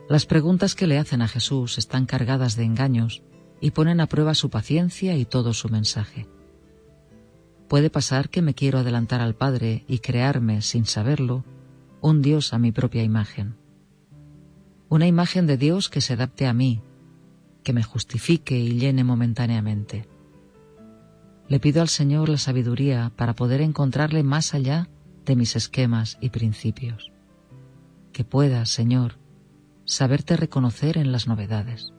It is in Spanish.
Las preguntas que le hacen a Jesús están cargadas de engaños y ponen a prueba su paciencia y todo su mensaje. Puede pasar que me quiero adelantar al Padre y crearme, sin saberlo, un Dios a mi propia imagen. Una imagen de Dios que se adapte a mí, que me justifique y llene momentáneamente. Le pido al Señor la sabiduría para poder encontrarle más allá de mis esquemas y principios. Que pueda, Señor, saberte reconocer en las novedades.